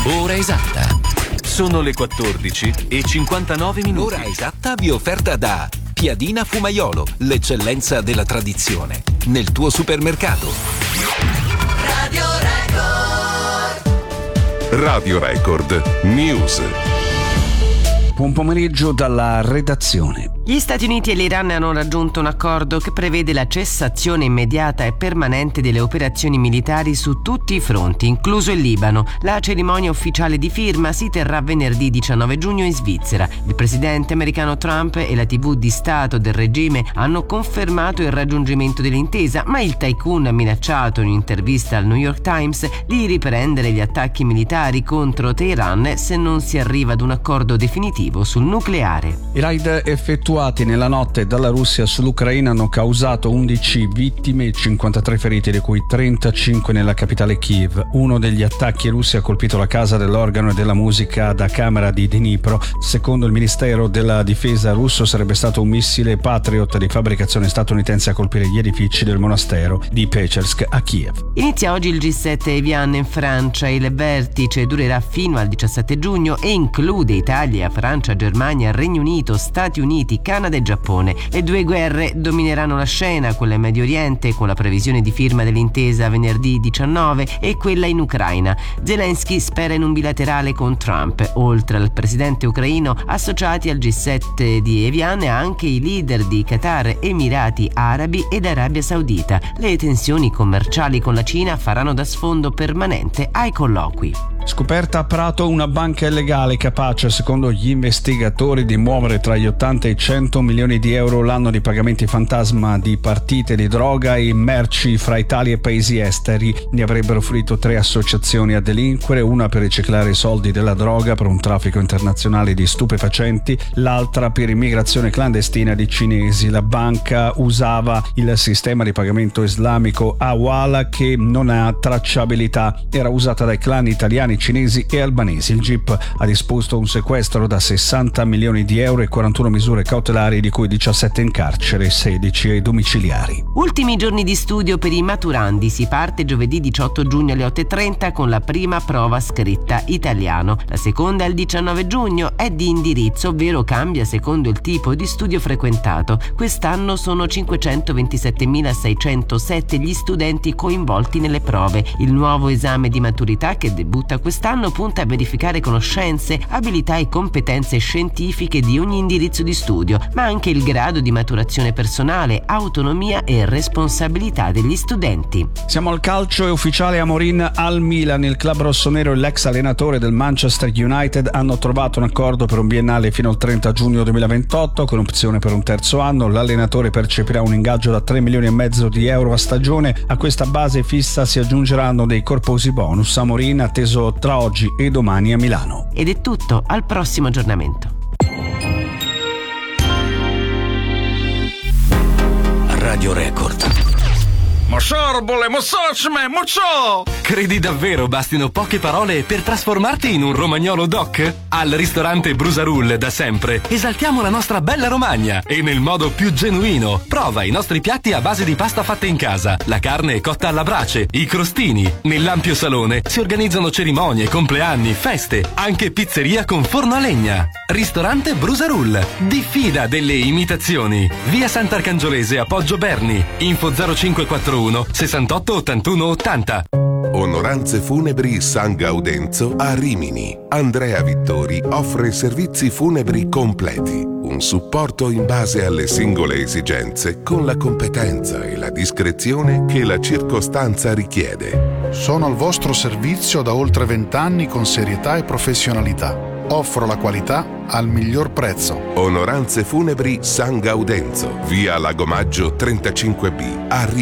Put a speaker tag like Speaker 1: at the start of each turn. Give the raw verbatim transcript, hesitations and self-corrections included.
Speaker 1: Ora esatta. Sono le quattordici e cinquantanove minuti. Ora esatta vi offerta da Piadina Fumaiolo, l'eccellenza della tradizione, nel tuo supermercato.
Speaker 2: Radio Record.
Speaker 3: Radio Record News.
Speaker 4: Buon pomeriggio dalla redazione.
Speaker 5: Gli Stati Uniti e l'Iran hanno raggiunto un accordo che prevede la cessazione immediata e permanente delle operazioni militari su tutti i fronti, incluso il Libano. La cerimonia ufficiale di firma si terrà venerdì diciannove giugno in Svizzera. Il presidente americano Trump e la tivù di Stato del regime hanno confermato il raggiungimento dell'intesa, ma il tycoon ha minacciato in un'intervista al New York Times di riprendere gli attacchi militari contro Teheran se non si arriva ad un accordo definitivo sul nucleare.
Speaker 4: I raid effettuati nella notte dalla Russia sull'Ucraina hanno causato undici vittime e cinquantatré feriti, di cui trentacinque nella capitale Kiev. Uno degli attacchi russi ha colpito la casa dell'organo e della musica da camera di Dnipro. Secondo il Ministero della Difesa russo sarebbe stato un missile Patriot di fabbricazione statunitense a colpire gli edifici del monastero di Pechersk a Kiev.
Speaker 5: Inizia oggi il G sette Evian in Francia. Il vertice durerà fino al diciassette giugno e include Italia, Francia, Germania, Regno Unito, Stati Uniti, Canada e Giappone. Le due guerre domineranno la scena, quella in Medio Oriente con la previsione di firma dell'intesa venerdì diciannove e quella in Ucraina. Zelensky spera in un bilaterale con Trump. Oltre al presidente ucraino, associati al G sette di Evian anche i leader di Qatar, Emirati Arabi ed Arabia Saudita. Le tensioni commerciali con la Cina faranno da sfondo permanente ai colloqui.
Speaker 4: Scoperta a Prato una banca illegale capace, secondo gli investigatori, di muovere tra gli ottanta e i cento milioni di euro l'anno di pagamenti fantasma di partite di droga e merci fra Italia e paesi esteri. Ne avrebbero fruito tre associazioni a delinquere, una per riciclare i soldi della droga per un traffico internazionale di stupefacenti, l'altra per immigrazione clandestina di cinesi. La banca usava il sistema di pagamento islamico Hawala, che non ha tracciabilità. Era usata dai clan italiani, cinesi e albanesi. Il G I P ha disposto un sequestro da sessanta milioni di euro e quarantuno misure cautelari, di cui diciassette in carcere e sedici ai domiciliari.
Speaker 5: Ultimi giorni di studio per i maturandi. Si parte giovedì diciotto giugno alle otto e trenta con la prima prova scritta italiano. La seconda il diciannove giugno è di indirizzo, ovvero cambia secondo il tipo di studio frequentato. Quest'anno sono cinquecentoventisettemilaseicentosette gli studenti coinvolti nelle prove. Il nuovo esame di maturità, che debutta quest'anno, punta a verificare conoscenze, abilità e competenze scientifiche di ogni indirizzo di studio, ma anche il grado di maturazione personale, autonomia e responsabilità degli studenti.
Speaker 4: Siamo al calcio. È ufficiale: Amorim al Milan. Il club rossonero e l'ex allenatore del Manchester United hanno trovato un accordo per un biennale fino al trenta giugno duemilaventotto, con opzione per un terzo anno. L'allenatore percepirà un ingaggio da tre milioni e mezzo di euro a stagione. A questa base fissa si aggiungeranno dei corposi bonus. Amorim atteso tra oggi e domani a Milano.
Speaker 5: Ed è tutto, al prossimo aggiornamento.
Speaker 1: Radio Record.
Speaker 6: Mosorbole, mosocme, mocio!
Speaker 1: Credi davvero bastino poche parole per trasformarti in un romagnolo doc? Al ristorante Brusarull da sempre esaltiamo la nostra bella Romagna e nel modo più genuino. Prova i nostri piatti a base di pasta fatta in casa, la carne cotta alla brace, i crostini. Nell'ampio salone si organizzano cerimonie, compleanni, feste, anche pizzeria con forno a legna. Ristorante Brusarull. Diffida delle imitazioni. Via Sant'Arcangiolese a Poggio Berni. Info zero cinque quattro uno sessantotto ottantuno ottanta.
Speaker 3: Onoranze Funebri San Gaudenzo a Rimini. Andrea Vittori offre servizi funebri completi, un supporto in base alle singole esigenze con la competenza e la discrezione che la circostanza richiede.
Speaker 7: Sono al vostro servizio da oltre vent'anni con serietà e professionalità. Offro la qualità al miglior prezzo.
Speaker 3: Onoranze Funebri San Gaudenzo, via Lagomaggio trentacinque B a Rimini.